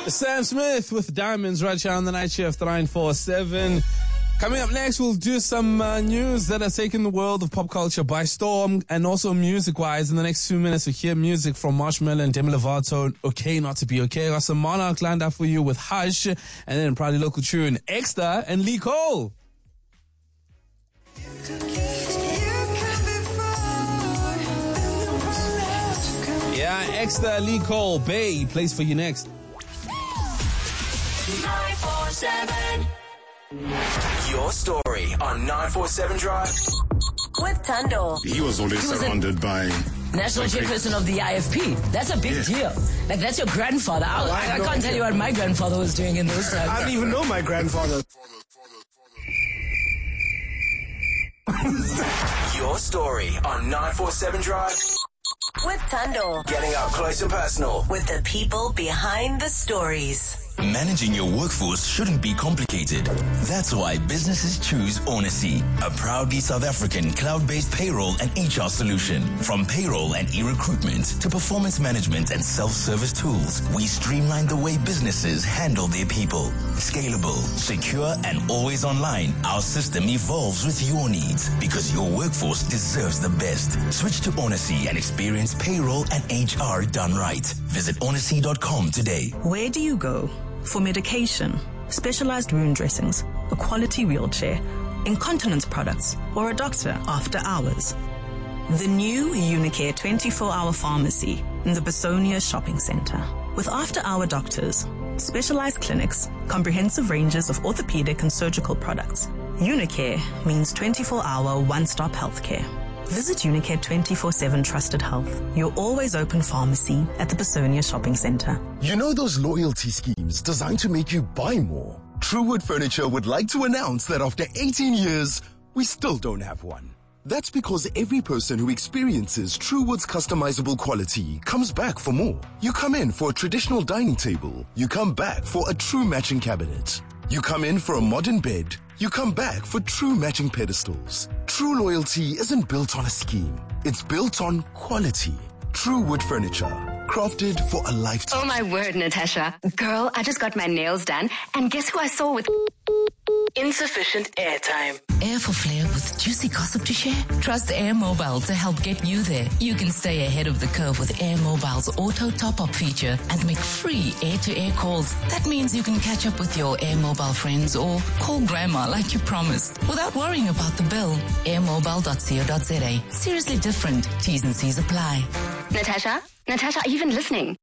Sam Smith with Diamonds right here on the Night Shift 947. Coming up next, we'll do some news that has taken the world of pop culture by storm, and also music-wise. In the next 2 minutes, we hear music from Marshmello and Demi Lovato, Okay Not To Be Okay. Got some Monarch lined up for you with Hush, and then probably local tune, Extra and Lee Cole. Yeah, Extra, Lee Cole, Bay plays for you next. 947. Your story on 947 Drive with Tando. He was always surrounded by national chairperson of the IFP. That's a big deal. Like, that's your grandfather. I can't tell you what my grandfather was doing in those times. I don't even know my grandfather. Your story on 947 Drive with Tando. Getting up close and personal with the people behind the stories. Managing your workforce shouldn't be complicated. That's why businesses choose Onacy, a proudly South African cloud-based payroll and HR solution. From payroll and e-recruitment to performance management and self-service tools, we streamline the way businesses handle their people. Scalable, secure, and always online, our system evolves with your needs because your workforce deserves the best. Switch to Onacy and experience payroll and HR done right. Visit onacy.com today. Where do you go? For medication, specialized wound dressings, a quality wheelchair, incontinence products, or a doctor after hours. The new Unicare 24-hour pharmacy in the Besonia Shopping Center. With after-hour doctors, specialized clinics, comprehensive ranges of orthopedic and surgical products. Unicare means 24-hour one-stop healthcare. Visit Unicare 24/7 Trusted Health, your always open pharmacy at the Besonia Shopping Center. You know those loyalty schemes designed to make you buy more? Truewood Furniture would like to announce that after 18 years, we still don't have one. That's because every person who experiences Truewood's customizable quality comes back for more. You come in for a traditional dining table. You come back for a true matching cabinet. You come in for a modern bed. You come back for true matching pedestals. True loyalty isn't built on a scheme. It's built on quality. Truewood Furniture, crafted for a lifetime. Oh my word, Natasha. Girl, I just got my nails done, and guess who I saw with insufficient airtime? Air for flair with juicy gossip to share? Trust Air Mobile to help get you there. You can stay ahead of the curve with Air Mobile's auto top-up feature and make free air-to-air calls. That means you can catch up with your Air Mobile friends or call grandma like you promised without worrying about the bill. airmobile.co.za. Seriously different. T's and C's apply. Natasha, are you even listening?